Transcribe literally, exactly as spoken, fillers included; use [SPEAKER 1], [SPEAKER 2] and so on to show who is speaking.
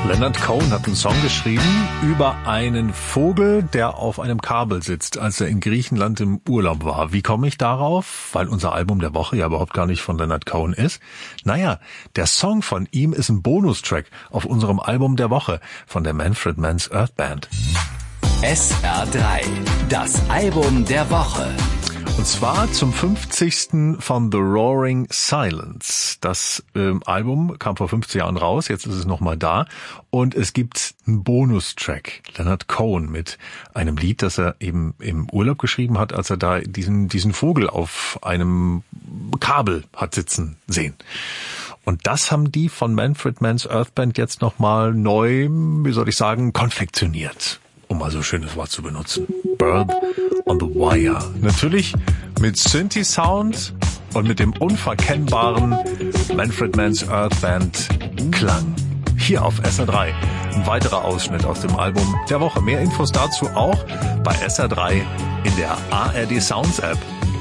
[SPEAKER 1] Leonard Cohen hat einen Song geschrieben über einen Vogel, der auf einem Kabel sitzt, als er in Griechenland im Urlaub war. Wie komme ich darauf? Weil unser Album der Woche ja überhaupt gar nicht von Leonard Cohen ist. Naja, der Song von ihm ist ein Bonustrack auf unserem Album der Woche von der Manfred Mann's Earth Band.
[SPEAKER 2] S R drei, das Album der Woche.
[SPEAKER 1] Und zwar zum fünfzigsten von The Roaring Silence. Das ähm, Album kam vor fünfzig Jahren raus, jetzt ist es nochmal da. Und es gibt einen Bonustrack, Leonard Cohen, mit einem Lied, das er eben im Urlaub geschrieben hat, als er da diesen diesen Vogel auf einem Kabel hat sitzen sehen. Und das haben die von Manfred Mann's Earth Band jetzt nochmal neu, wie soll ich sagen, konfektioniert. Um mal so ein schönes Wort zu benutzen. Bird on the Wire. Natürlich mit Synthi-Sound und mit dem unverkennbaren Manfred Mann's Earth Band Klang. Hier auf S R drei. Ein weiterer Ausschnitt aus dem Album der Woche. Mehr Infos dazu auch bei S R drei in der A R D Sounds App.